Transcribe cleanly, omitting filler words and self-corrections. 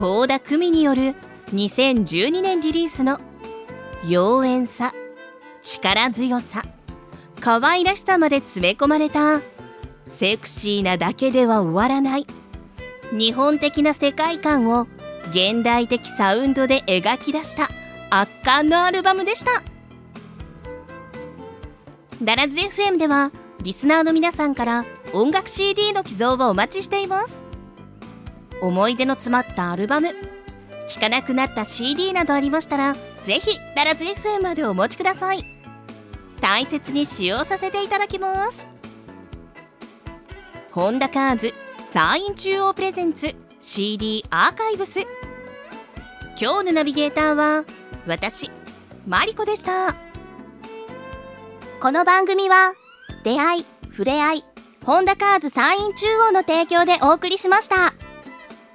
倖田來未による2012年リリースの妖艶さ、力強さ、可愛らしさまで詰め込まれたセクシーなだけでは終わらない日本的な世界観を現代的サウンドで描き出した圧巻のアルバムでした。ダラズ FM ではリスナーの皆さんから音楽 CD の寄贈をお待ちしています。思い出の詰まったアルバム、聴かなくなった CD などありましたら、ぜひダラズ FM までお持ちください。大切に使用させていただきます。ホンダカーズ山陰中央プレゼンツ CD アーカイブス。今日のナビゲーターは私マリコでした。この番組は出会い、触れ合い、ホンダカーズ山陰中央の提供でお送りしました。